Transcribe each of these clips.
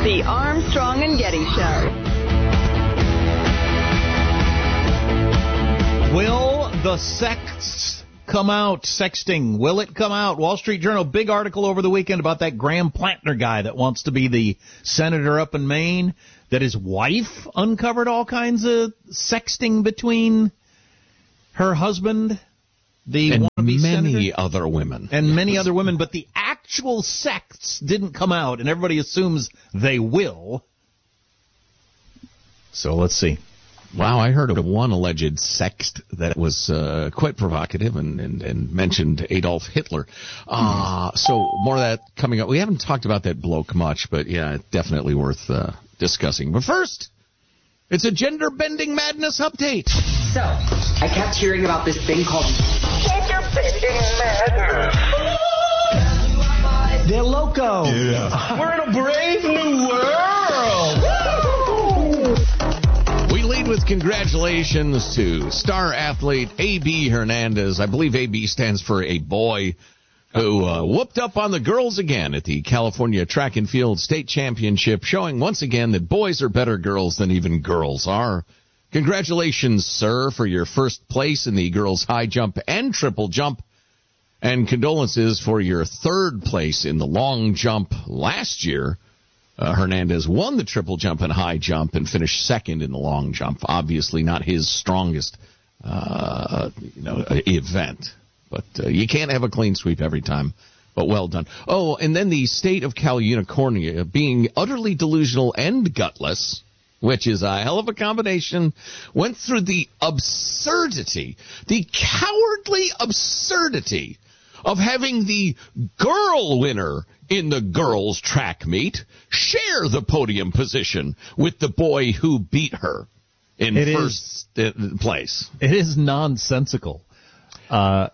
The Armstrong and Getty Show. Will the sex come out? Sexting. Will it come out? Wall Street Journal, big article over the weekend about that Graham Plantner guy that wants to be the senator up in Maine, that his wife uncovered all kinds of sexting between her husband, the and wannabe many senator, other women. and many other women, but the actual sex didn't come out, and everybody assumes they will. So let's see. Wow, I heard of one alleged sext that was quite provocative and mentioned Adolf Hitler. So more of that coming up. We haven't talked about that bloke much, but yeah, definitely worth discussing. But first, it's a gender-bending madness update. So, I kept hearing about this thing called gender-bending madness. They're loco. Yeah. We're in a brave new world. We lead with congratulations to star athlete A.B. Hernandez. I believe A.B. stands for a boy who whooped up on the girls again at the California Track and Field State Championship, showing once again that boys are better girls than even girls are. Congratulations, sir, for your first place in the girls' high jump and triple jump. And condolences for your third place in the long jump last year. Hernandez won the triple jump and high jump and finished second in the long jump. Obviously not his strongest event. But you can't have a clean sweep every time. But well done. Oh, and then the state of Cal Unicornia, being utterly delusional and gutless, which is a hell of a combination, went through the absurdity, the cowardly absurdity of having the girl winner in the girls' track meet share the podium position with the boy who beat her in first place. It is nonsensical. The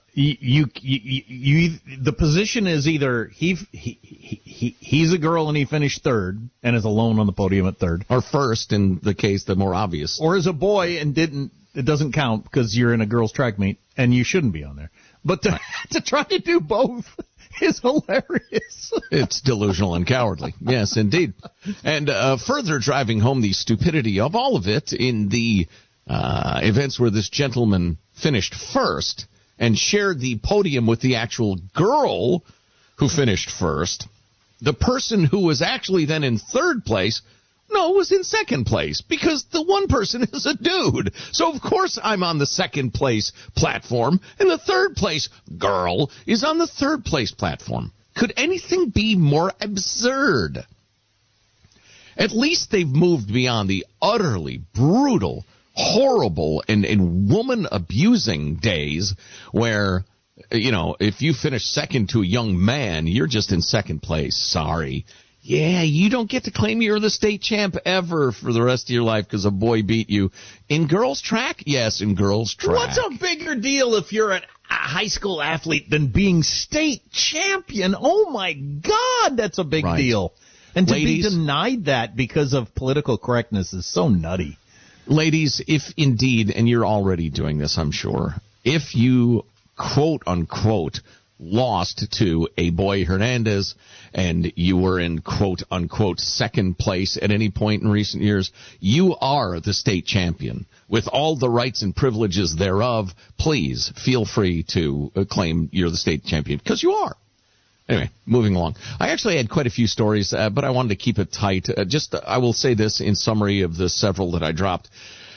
position is either he's a girl and he finished third and is alone on the podium at third, or first in the case the more obvious, or is a boy and it doesn't count because you're in a girls' track meet and you shouldn't be on there. But to try to do both is hilarious. It's delusional and cowardly. Yes, indeed. And further driving home the stupidity of all of it in the events where this gentleman finished first and shared the podium with the actual girl who finished first, the person who was actually then in third place, was in second place, because the one person is a dude. So, of course, I'm on the second place platform, and the third place girl is on the third place platform. Could anything be more absurd? At least they've moved beyond the utterly brutal, horrible, and woman-abusing days where, if you finish second to a young man, you're just in second place. Sorry. Yeah, you don't get to claim you're the state champ ever for the rest of your life because a boy beat you. In girls' track? Yes, in girls' track. What's a bigger deal if you're a high school athlete than being state champion? Oh, my God, that's a big deal. And to be denied that because of political correctness is so nutty. Ladies, if indeed, and you're already doing this, I'm sure, if you, quote, unquote, lost to a boy Hernandez and you were in, quote, unquote, second place at any point in recent years, you are the state champion. With all the rights and privileges thereof, please feel free to claim you're the state champion, because you are. Anyway, moving along. I actually had quite a few stories, but I wanted to keep it tight. I will say this in summary of the several that I dropped.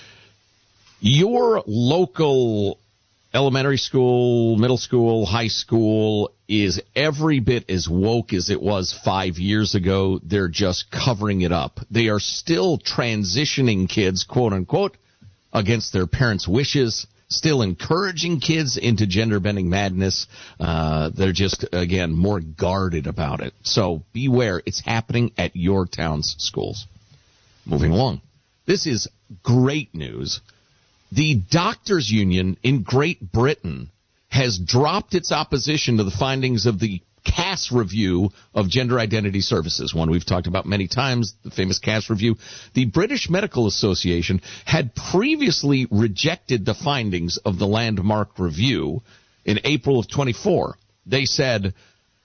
Your local elementary school, middle school, high school is every bit as woke as it was 5 years ago. They're just covering it up. They are still transitioning kids, quote unquote, against their parents' wishes, still encouraging kids into gender-bending madness. They're just, again, more guarded about it. So beware. It's happening at your town's schools. Moving along. This is great news. The doctors' union in Great Britain has dropped its opposition to the findings of the Cass Review of Gender Identity Services, one we've talked about many times, the famous Cass Review. The British Medical Association had previously rejected the findings of the landmark review in April of 24. They said,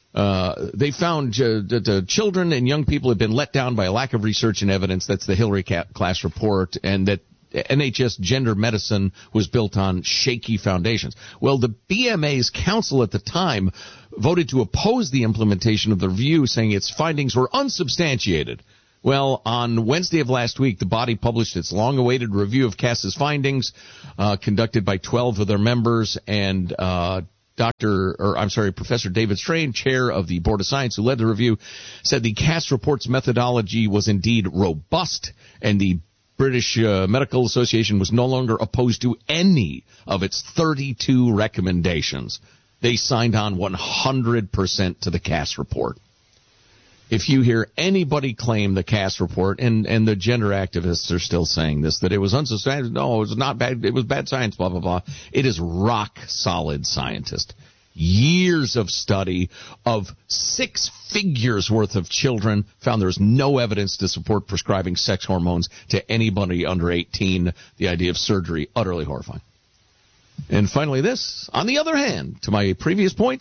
They found that the children and young people have been let down by a lack of research and evidence. That's the Hillary class report, and that NHS gender medicine was built on shaky foundations. Well, the BMA's council at the time voted to oppose the implementation of the review, saying its findings were unsubstantiated. Well, on Wednesday of last week, the body published its long-awaited review of CAS's findings, conducted by 12 of their members, and Professor David Strain, chair of the Board of Science, who led the review, said the CAS report's methodology was indeed robust, and the British Medical Association was no longer opposed to any of its 32 recommendations. They signed on 100% to the CAS report. If you hear anybody claim the CAS report, and the gender activists are still saying this, that it was unsubstantiated, no, it was not bad, it was bad science, blah, blah, blah. It is rock-solid scientist. Years of study of 6 figures worth of children found there was no evidence to support prescribing sex hormones to anybody under 18. The idea of surgery, utterly horrifying. And finally this, on the other hand, to my previous point,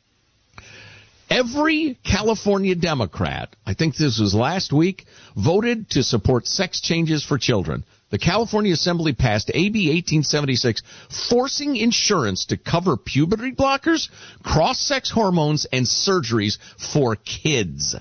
every California Democrat, I think this was last week, voted to support sex changes for children. The California Assembly passed AB 1876, forcing insurance to cover puberty blockers, cross-sex hormones, and surgeries for kids.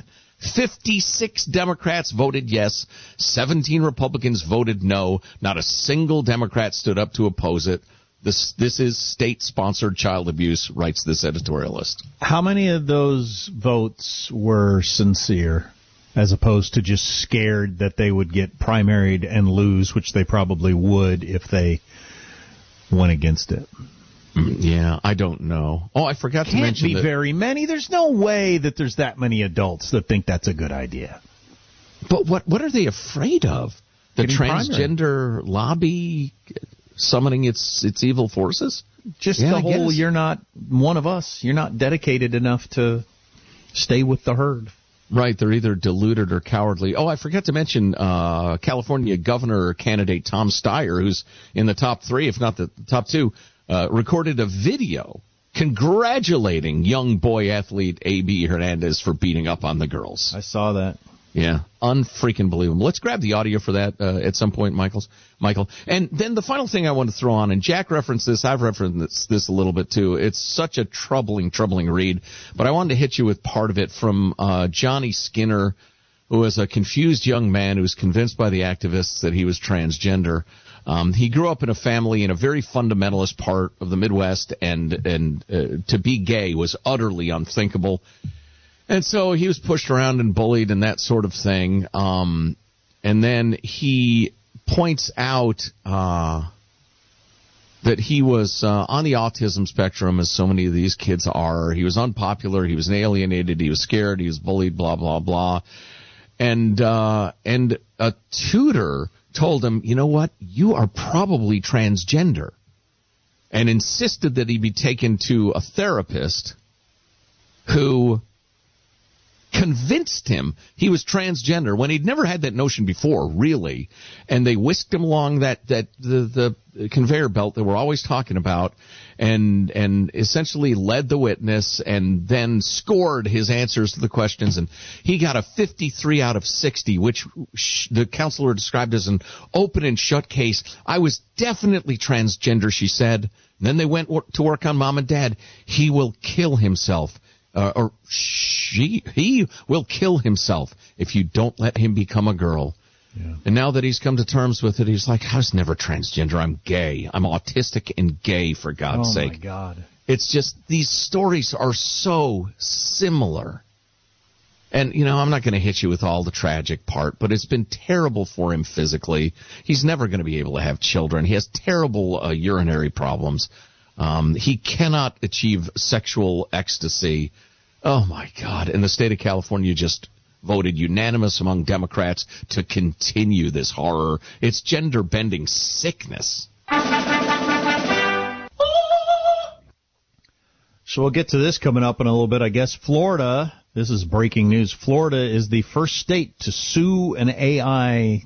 56 Democrats voted yes, 17 Republicans voted no. Not a single Democrat stood up to oppose it. This is state-sponsored child abuse, writes this editorialist. How many of those votes were sincere, as opposed to just scared that they would get primaried and lose, which they probably would if they went against it? Yeah, I don't know. Oh, I forgot to mention Can't be very many. There's no way that there's that many adults that think that's a good idea. But what are they afraid of? The transgender lobby summoning its evil forces? Just the whole, you're not one of us. You're not dedicated enough to stay with the herd. Right, they're either deluded or cowardly. Oh, I forgot to mention California governor candidate Tom Steyer, who's in the top 3, if not the top 2, recorded a video congratulating young boy athlete A.B. Hernandez for beating up on the girls. I saw that. Yeah, unfreaking believable. Let's grab the audio for that at some point, Michael. And then the final thing I want to throw on, and Jack referenced this, I've referenced this a little bit too. It's such a troubling read, but I wanted to hit you with part of it from Johnny Skinner, who was a confused young man who was convinced by the activists that he was transgender. He grew up in a family in a very fundamentalist part of the Midwest, and to be gay was utterly unthinkable. And so he was pushed around and bullied and that sort of thing. And then he points out that he was on the autism spectrum, as so many of these kids are. He was unpopular. He was alienated. He was scared. He was bullied, blah, blah, blah. And a tutor told him, you know what, you are probably transgender, and insisted that he be taken to a therapist who convinced him he was transgender when he'd never had that notion before, really. And they whisked him along the conveyor belt that we're always talking about, and essentially led the witness and then scored his answers to the questions. And he got a 53 out of 60, which the counselor described as an open and shut case. I was definitely transgender, she said. And then they went to work on Mom and Dad. He will kill himself. He will kill himself if you don't let him become a girl. Yeah. And now that he's come to terms with it, he's like, I was never transgender. I'm gay. I'm autistic and gay, for God's sake. Oh, my God. It's just, these stories are so similar. And, I'm not going to hit you with all the tragic part, but it's been terrible for him physically. He's never going to be able to have children. He has terrible urinary problems. He cannot achieve sexual ecstasy. Oh, my God. And the state of California just voted unanimous among Democrats to continue this horror. It's gender-bending sickness. So we'll get to this coming up in a little bit. I guess Florida, this is breaking news, Florida is the first state to sue an AI,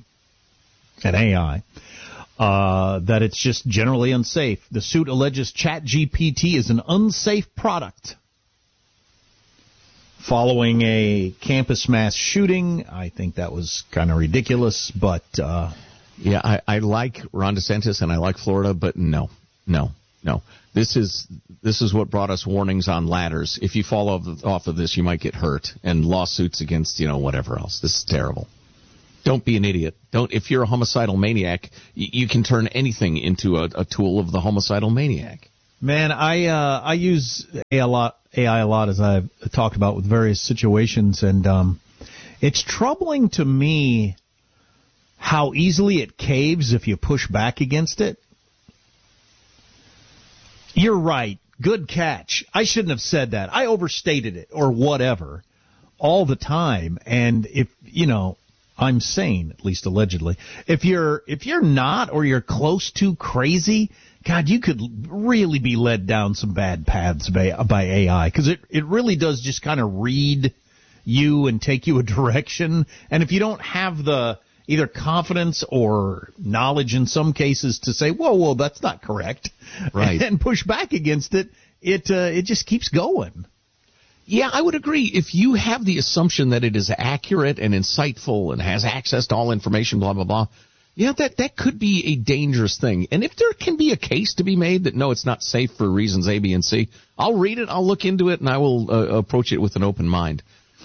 that it's just generally unsafe. The suit alleges ChatGPT is an unsafe product. following a campus mass shooting. I think that was kind of ridiculous, but... Yeah, I like Ron DeSantis and I like Florida, but no. This is what brought us warnings on ladders. If you fall off of this, you might get hurt, and lawsuits against, whatever else. This is terrible. Don't be an idiot. If you're a homicidal maniac, you can turn anything into a tool of the homicidal maniac. Man, I use AI a lot, as I've talked about with various situations, and it's troubling to me how easily it caves if you push back against it. You're right. Good catch. I shouldn't have said that. I overstated it or whatever all the time. And if, I'm sane, at least allegedly. If you're not, or you're close to crazy, God, you could really be led down some bad paths by AI, because it really does just kind of read you and take you a direction. And if you don't have the either confidence or knowledge in some cases to say, whoa, that's not correct, right, and push back against it, it just keeps going. Yeah, I would agree. If you have the assumption that it is accurate and insightful and has access to all information, blah, blah, blah, yeah, that could be a dangerous thing. And if there can be a case to be made that, no, it's not safe for reasons A, B, and C, I'll read it, I'll look into it, and I will approach it with an open mind.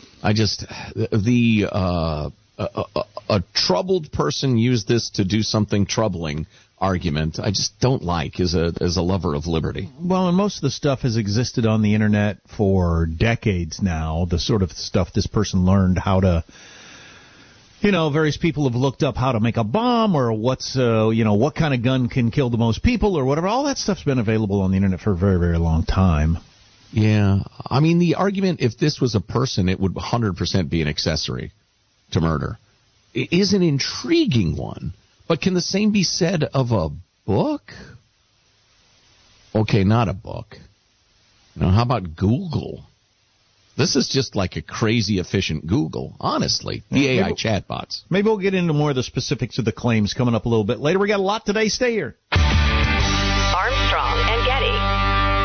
A troubled person used this to do something troubling argument I just don't like as a lover of liberty. Well, and most of the stuff has existed on the internet for decades now, the sort of stuff this person learned how to, various people have looked up how to make a bomb, or what's, what kind of gun can kill the most people, or whatever. All that stuff's been available on the internet for a very, very long time. Yeah. I mean, the argument, if this was a person, it would 100% be an accessory to murder. It is an intriguing one, but can the same be said of a book? Okay, not a book. How about Google? This is just like a crazy efficient Google, honestly. The AI chatbots. Maybe we'll get into more of the specifics of the claims coming up a little bit later. We got a lot today. Stay here. Armstrong and Getty.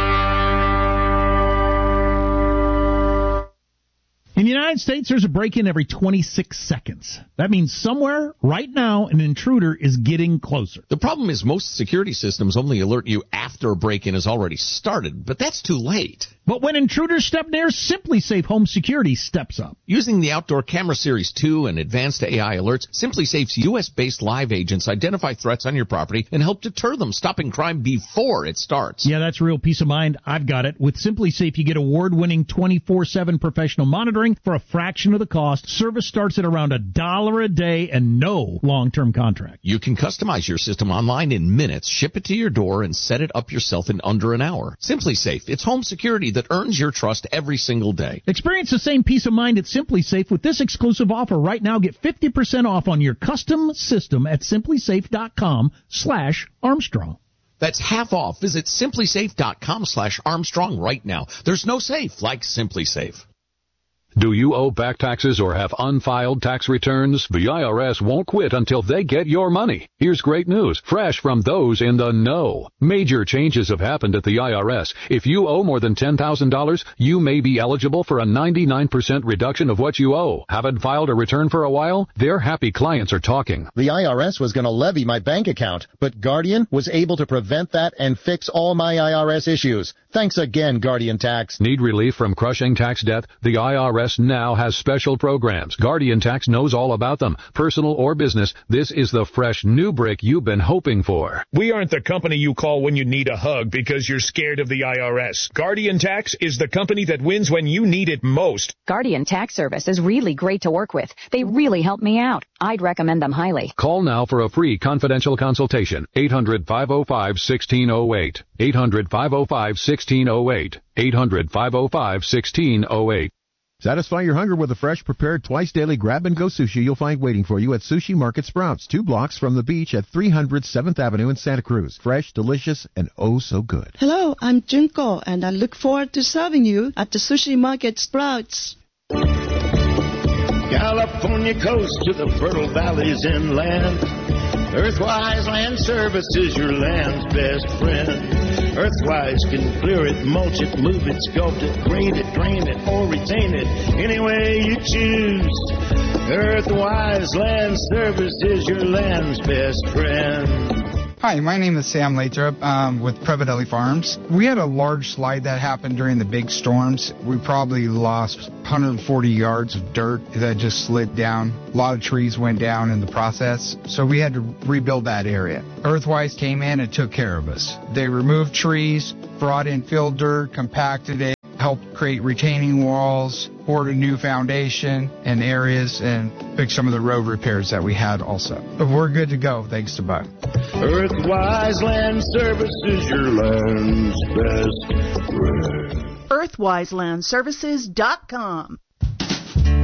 In the United States, there's a break-in every 26 seconds. That means somewhere, right now, an intruder is getting closer. The problem is most security systems only alert you after a break-in has already started, but that's too late. But when intruders step near, SimpliSafe Home Security steps up. Using the Outdoor Camera Series 2 and advanced AI alerts, SimpliSafe's U.S.-based live agents identify threats on your property and help deter them, stopping crime before it starts. Yeah, that's real peace of mind. I've got it. With SimpliSafe, you get award-winning 24/7 professional monitoring for a fraction of the cost. Service starts at around $1 a day and no long-term contract. You can customize your system online in minutes, ship it to your door, and set it up yourself in under an hour. SimpliSafe, it's home security that earns your trust every single day. Experience the same peace of mind at SimpliSafe with this exclusive offer right now. Get 50% off on your custom system at SimpliSafe.com/Armstrong. That's half off. Visit SimpliSafe.com/Armstrong right now. There's no safe like SimpliSafe. Do you owe back taxes or have unfiled tax returns? The IRS won't quit until they get your money. Here's great news, fresh from those in the know. Major changes have happened at the IRS. If you owe more than $10,000, you may be eligible for a 99% reduction of what you owe. Haven't filed a return for a while? Their happy clients are talking. The IRS was going to levy my bank account, but Guardian was able to prevent that and fix all my IRS issues. Thanks again, Guardian Tax. Need relief from crushing tax debt? The IRS now has special programs. Guardian Tax knows all about them. Personal or business, this is the fresh new brick you've been hoping for. We aren't the company you call when you need a hug because you're scared of the IRS. Guardian Tax is the company that wins when you need it most. Guardian Tax Service is really great to work with. They really help me out. I'd recommend them highly. Call now for a free confidential consultation. 800-505-1608. 800-505-1608. 800-505-1608. Satisfy your hunger with a fresh, prepared, twice-daily grab-and-go sushi you'll find waiting for you at Sushi Market Sprouts, 2 blocks from the beach at 300 7th Avenue in Santa Cruz. Fresh, delicious, and oh so good. Hello, I'm Junko, and I look forward to serving you at the Sushi Market Sprouts. California coast to the fertile valleys inland. Earthwise Land Service is your land's best friend. Earthwise can clear it, mulch it, move it, sculpt it, grade it, drain it, or retain it any way you choose. Earthwise Land Service is your land's best friend. Hi, my name is Sam Lathrop with Previdelli Farms. We had a large slide that happened during the big storms. We probably lost 140 yards of dirt that just slid down. A lot of trees went down in the process, so we had to rebuild that area. Earthwise came in and took care of us. They removed trees, brought in fill dirt, compacted it, helped create retaining walls, poured a new foundation in areas, and fixed some of the road repairs that we had also. But we're good to go, thanks to Buck. Earthwise Land Service is your land's best friend. EarthwiseLandServices.com.